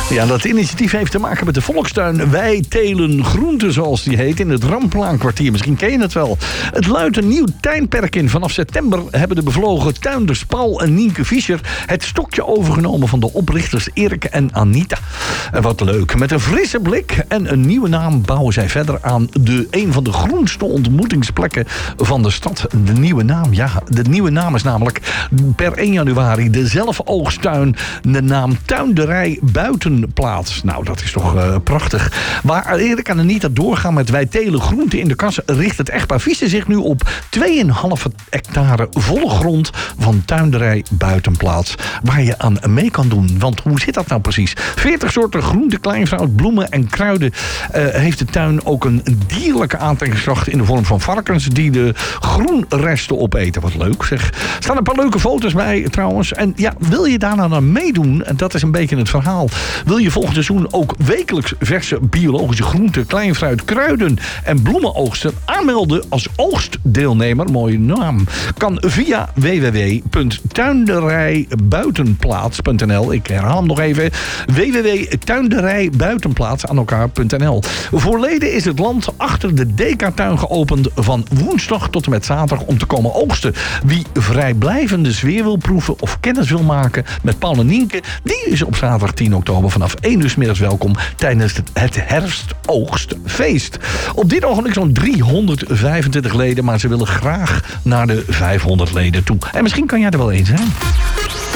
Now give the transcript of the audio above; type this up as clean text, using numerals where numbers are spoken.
Ja, dat initiatief heeft te maken met de volkstuin Wij Telen Groenten, zoals die heet, in het Ramplaankwartier. Misschien ken je het wel. Het luidt een nieuw tuinperk in. Vanaf september hebben de bevlogen tuinders Paul en Nienke Fischer het stokje overgenomen van de oprichters Erik en Anita. En wat leuk. Met een frisse blik en een nieuwe naam bouwen zij verder aan een van de groenste ontmoetingsplekken van de stad. De nieuwe naam, ja. De nieuwe naam is namelijk per 1 januari de zelfoogsttuin. De naam Tuinderij Buitenplaats. Nou, dat is toch prachtig. Waar Erik en Anita doorgaan met Wij Telen Groenten in de kas, richt het echtpaar Fischer zich nu op 2,5 hectare volle grond van Tuinderij Buitenplaats. Waar je aan mee kan doen. Want hoe zit dat nou precies? 40 soorten groenten, kleinfruit, bloemen en kruiden heeft de tuin ook een dierlijke aantrekkingskracht in de vorm van varkens die de groenresten opeten. Wat leuk zeg. Er staan een paar leuke foto's bij trouwens. En ja, wil je daar nou aan meedoen? En dat is een beetje het verhaal. Wil je volgend seizoen ook wekelijks verse biologische groenten, kleinfruit, kruiden en bloemen oogsten? Aanmelden als oogstdeelnemer, mooie naam, kan via www.tuinderijbuitenplaats.nl. Ik herhaal hem nog even. www.tuinderijbuitenplaats aan elkaar.nl. Voor leden is het land achter de Dekatuin geopend van woensdag tot en met zaterdag om te komen oogsten. Wie vrijblijvende sfeer wil proeven of kennis wil maken met Paul en Nienke, die is op zaterdag 10 oktober vanaf 1 uur 's middags welkom tijdens het herfstoogstfeest. Op dit ogenblik zo'n 325 leden, maar ze willen graag naar de 500 leden toe. En misschien kan jij er wel een zijn.